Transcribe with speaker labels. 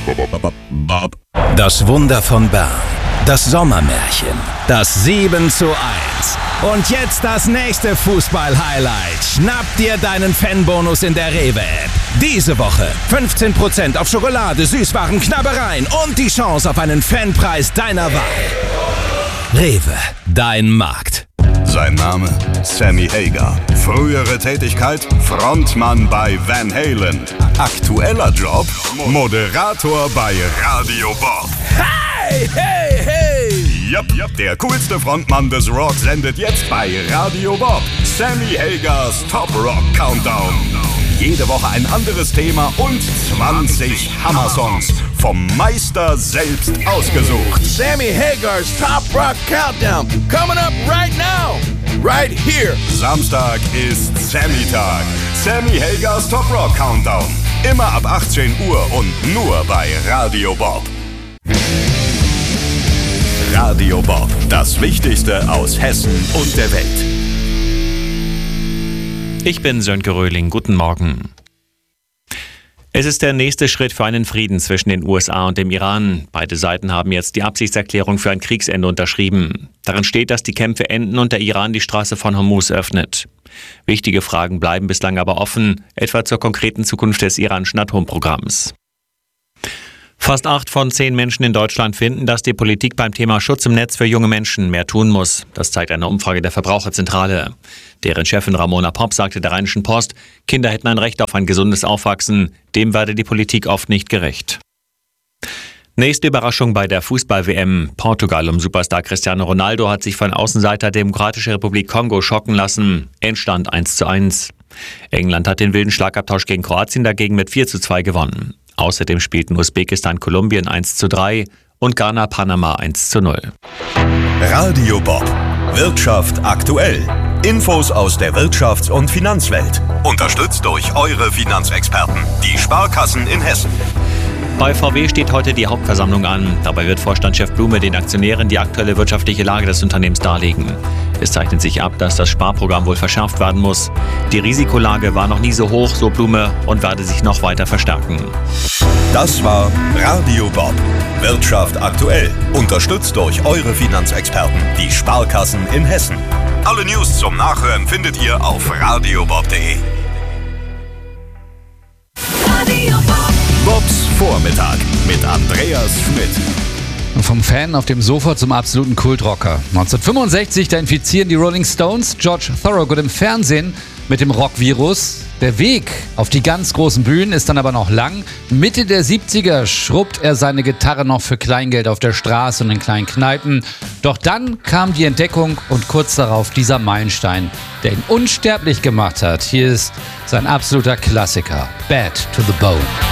Speaker 1: Das Wunder von Bern. Das Sommermärchen. Das 7:1. Und jetzt das nächste Fußball-Highlight. Schnapp dir deinen Fanbonus in der Rewe-App. Diese Woche 15% auf Schokolade, Süßwaren, Knabbereien und die Chance auf einen Fanpreis deiner Wahl. Rewe, dein Markt.
Speaker 2: Sein Name? Sammy Hagar. Frühere Tätigkeit? Frontmann bei Van Halen. Aktueller Job? Moderator bei Radio Bob.
Speaker 1: Hey, hey, hey!
Speaker 2: Yep, der coolste Frontmann des Rock sendet jetzt bei Radio Bob. Sammy Hagars Top Rock Countdown. Jede Woche ein anderes Thema und 20 Hammer-Songs. Vom Meister selbst ausgesucht.
Speaker 3: Sammy Hagar's Top Rock Countdown. Coming up right now. Right here.
Speaker 2: Samstag ist Sammy-Tag. Sammy Hagars Top Rock Countdown. Immer ab 18 Uhr und nur bei Radio Bob. Radio Bob. Das Wichtigste aus Hessen und der Welt.
Speaker 4: Ich bin Sönke Röhling. Guten Morgen. Es ist der nächste Schritt für einen Frieden zwischen den USA und dem Iran. Beide Seiten haben jetzt die Absichtserklärung für ein Kriegsende unterschrieben. Darin steht, dass die Kämpfe enden und der Iran die Straße von Hormuz öffnet. Wichtige Fragen bleiben bislang aber offen, etwa zur konkreten Zukunft des iranischen Atomprogramms. Fast 8 von 10 Menschen in Deutschland finden, dass die Politik beim Thema Schutz im Netz für junge Menschen mehr tun muss. Das zeigt eine Umfrage der Verbraucherzentrale. Deren Chefin Ramona Popp sagte der Rheinischen Post, Kinder hätten ein Recht auf ein gesundes Aufwachsen. Dem werde die Politik oft nicht gerecht. Nächste Überraschung bei der Fußball-WM. Portugal um Superstar Cristiano Ronaldo hat sich von Außenseiter Demokratische Republik Kongo schocken lassen. Endstand 1:1. England hat den wilden Schlagabtausch gegen Kroatien dagegen mit 4:2 gewonnen. Außerdem spielten Usbekistan Kolumbien 1:3 und Ghana Panama 1:0.
Speaker 2: Radio Bob. Wirtschaft aktuell. Infos aus der Wirtschafts- und Finanzwelt. Unterstützt durch eure Finanzexperten, die Sparkassen in Hessen.
Speaker 4: Bei VW steht heute die Hauptversammlung an. Dabei wird Vorstandschef Blume den Aktionären die aktuelle wirtschaftliche Lage des Unternehmens darlegen. Es zeichnet sich ab, dass das Sparprogramm wohl verschärft werden muss. Die Risikolage war noch nie so hoch, so Blume, und werde sich noch weiter verstärken.
Speaker 2: Das war Radio Bob. Wirtschaft aktuell. Unterstützt durch eure Finanzexperten, die Sparkassen in Hessen. Alle News zum Nachhören findet ihr auf radiobob.de.
Speaker 5: Radio Bob.
Speaker 2: Bobs Vormittag mit Andreas Schmidt.
Speaker 6: Vom Fan auf dem Sofa zum absoluten Kultrocker. 1965, da infizieren die Rolling Stones George Thorogood im Fernsehen mit dem Rockvirus. Der Weg auf die ganz großen Bühnen ist dann aber noch lang. Mitte der 70er schrubbt er seine Gitarre noch für Kleingeld auf der Straße und in kleinen Kneipen. Doch dann kam die Entdeckung und kurz darauf dieser Meilenstein, der ihn unsterblich gemacht hat. Hier ist sein absoluter Klassiker, Bad to the Bone.